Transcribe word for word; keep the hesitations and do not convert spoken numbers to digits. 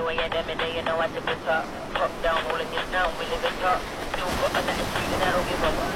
boy and them and they, you know I tip the top. Top down, all in your town, we live in top. Still got an attitude and I don't give a fuck.